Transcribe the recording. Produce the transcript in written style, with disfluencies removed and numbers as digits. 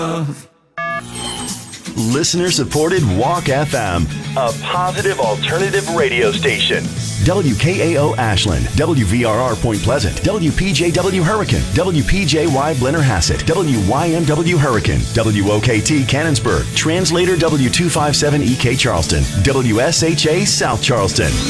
Listener-supported Walk FM, a positive alternative radio station. WKAO Ashland, WVRR Point Pleasant, WPJW Hurricane, WPJY Blennerhassett, WYMW Hurricane, WOKT Cannonsburg, Translator W257EK Charleston, WSHA South Charleston.